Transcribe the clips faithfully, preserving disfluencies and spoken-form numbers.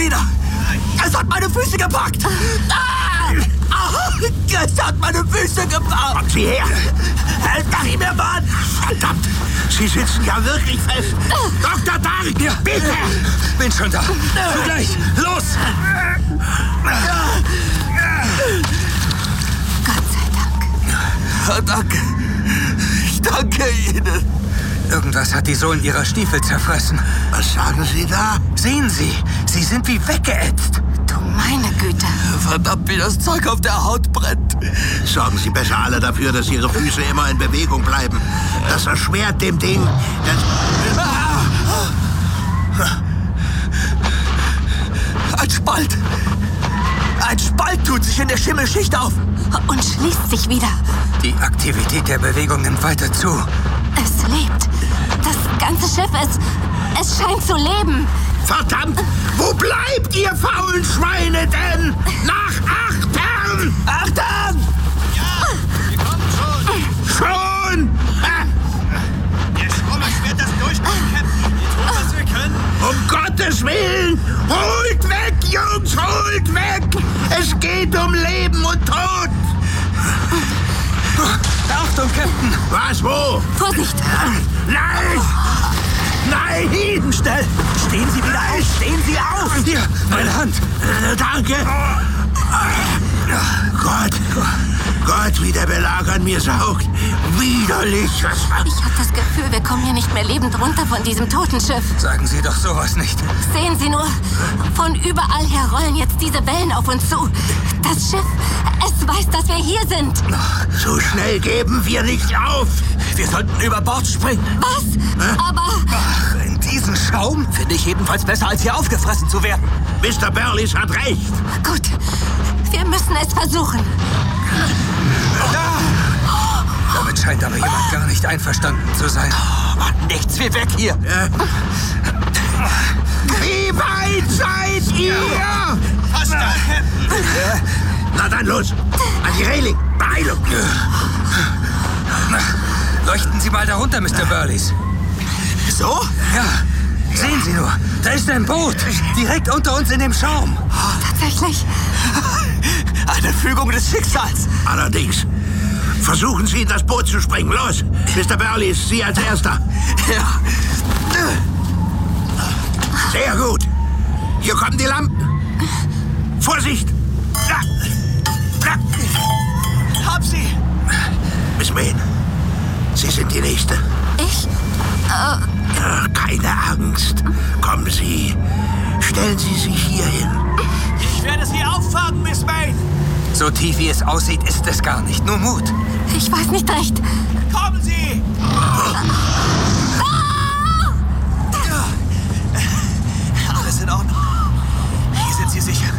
wieder! Es hat meine Füße gepackt! Ah! Ah! Es hat meine Füße gepackt! Kommt sie her! Halt nach ihm, Herr Mann! Verdammt! Sie sitzen ja wirklich fest! Doktor Dark! Ja, Bitte! Bin schon da! Zugleich! Los! Gott sei Dank. Ja, danke. Ich danke Ihnen. Irgendwas hat die Sohlen ihrer Stiefel zerfressen. Was sagen Sie da? Sehen Sie, sie sind wie weggeätzt. Du meine Güte. Verdammt, wie das Zeug auf der Haut brennt. Sorgen Sie besser alle dafür, dass Ihre Füße immer in Bewegung bleiben. Das erschwert dem Ding. Das Ein Spalt. Ein Spalt tut sich in der Schimmelschicht auf. Und schließt sich wieder. Die Aktivität der Bewegung nimmt weiter zu. Es lebt. Das ganze Schiff, es, es scheint zu leben. Verdammt! Wo bleibt ihr faulen Schweine denn? Nach Achtern! Achtern! Ja, wir kommen schon. Schon! Ah, Der Strom erschwert das Durchkommen, Captain. Wir tun, was wir können. um Gottes Willen! Holt weg, Jungs! Holt weg! Es geht um Leben und Tod! Achtung, Captain! Was, wo? Vorsicht. Nein! Nein! Schnell! Stehen Sie wieder auf! Stehen Sie auf! Hier, meine Hand! Äh, danke! Gott! Gott, wie der Belag an mir saugt! Widerlich! Ich habe das Gefühl, wir kommen hier nicht mehr lebend runter von diesem toten Schiff. Sagen Sie doch sowas nicht. Sehen Sie nur, von überall her rollen jetzt diese Wellen auf uns zu. Das Schiff, es weiß, dass wir hier sind. So schnell geben wir nicht auf! Wir sollten über Bord springen. Was? Aber Ach, in diesen Schaum? Finde ich jedenfalls besser, als hier aufgefressen zu werden. Mister Burleys hat recht! gut, wir müssen es versuchen. Damit scheint aber jemand gar nicht einverstanden zu sein. Mann, nichts wie weg hier. Äh, wie weit seid ihr? Fast da, Captain. Na dann los! An die Reling! Beeilung! Leuchten Sie mal darunter, Mister Burleys. So? Ja, sehen Sie nur. Da ist ein Boot. Direkt unter uns in dem Schaum. Tatsächlich. Eine Fügung des Schicksals. Allerdings. Versuchen Sie, in das Boot zu springen. Los! Mister Burleys, Sie als Erster. Ja. Sehr gut. Hier kommen die Lampen. Vorsicht! Ja. Ja. Hab sie. Miss Mayne, Sie sind die Nächste. Ich? Ach, keine Angst. Kommen Sie. Stellen Sie sich hier hin. Ich werde Sie auffangen, Miss Mayne. So tief wie es aussieht, ist es gar nicht. Nur Mut. Ich weiß nicht recht. Kommen Sie. Alles in Ordnung. Hier sind Sie sicher.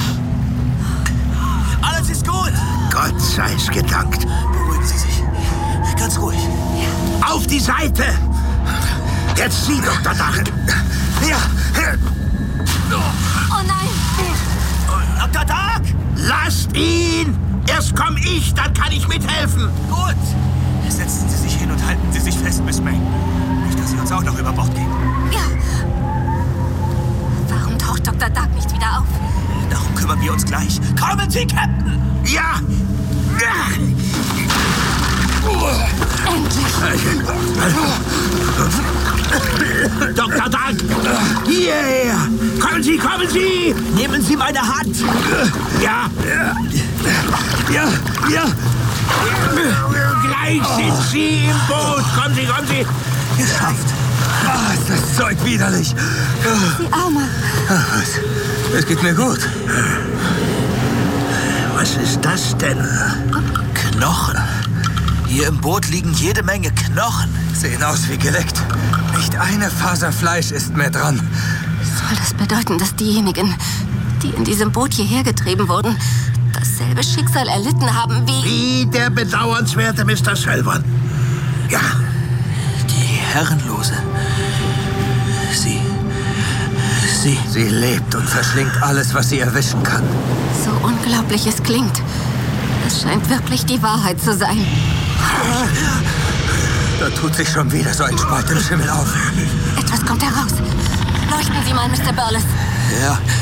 Alles ist gut. Gott sei's gedankt. Beruhigen Sie sich. Ganz ruhig. Auf die Seite! Jetzt Sie, Doktor Dach. Ja. Oh nein. Doktor Dark. Lasst ihn! Erst komm ich, dann kann ich mithelfen. Gut. Setzen Sie sich hin und halten Sie sich fest, Miss Mayne. Nicht, dass Sie uns auch noch über Bord gehen. Ja. Warum taucht Doktor Dark nicht wieder auf? Darum kümmern wir uns gleich. Kommen Sie, Captain. Ja! Ja. Endlich. Doktor Dark! Hierher! Kommen Sie, kommen Sie! Nehmen Sie meine Hand. Ja! Ja, ja. Gleich sind Sie im Boot! Kommen Sie, kommen Sie! Geschafft. Ah, ist das Zeug widerlich. Die Arme. Was? Es geht mir gut. Was ist das denn? Knochen. Hier im Boot liegen jede Menge Knochen. Sehen aus wie geleckt. Nicht eine Faser Fleisch ist mehr dran. Soll das bedeuten, dass diejenigen, die in diesem Boot hierher getrieben wurden, dasselbe Schicksal erlitten haben wie... Wie der bedauernswerte Mister Selvern. Ja, Die Herrenlose. Sie. Sie. Sie lebt und verschlingt alles, was sie erwischen kann. So unglaublich es klingt. Es scheint wirklich die Wahrheit zu sein. Da tut sich schon wieder so ein Spalt im Schimmel auf. Etwas kommt heraus. Leuchten Sie mal, Mister Burles. Ja.